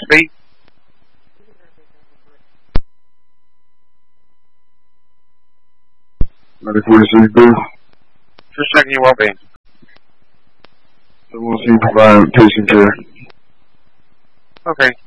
speak? 946 booth. Just checking your well-being. Someone seems to provide patient care. Okay,